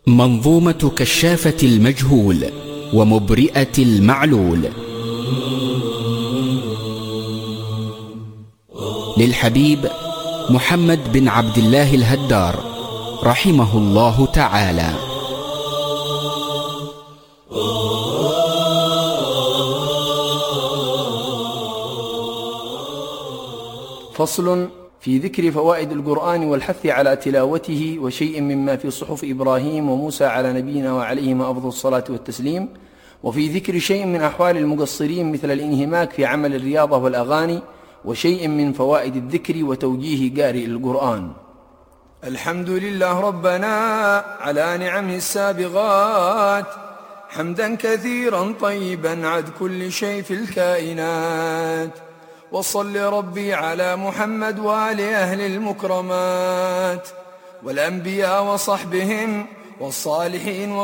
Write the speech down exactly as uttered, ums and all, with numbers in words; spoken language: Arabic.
منظومة كشافة المجهول ومبرئة المعلول للحبيب محمد بن عبد الله الهدار رحمه الله تعالى. فصل في ذكر فوائد القرآن والحث على تلاوته وشيء مما في صحف إبراهيم وموسى على نبينا وعليهما أفضل الصلاة والتسليم، وفي ذكر شيء من أحوال المقصرين مثل الانهماك في عمل الرياضة والأغاني، وشيء من فوائد الذكر وتوجيه قارئ القرآن. الحمد لله ربنا على نعمه السابغات، حمدا كثيرا طيبا عد كل شيء في الكائنات، وصل ربي على محمد وآل أهل المكرمات والأنبياء وصحبهم والصالحين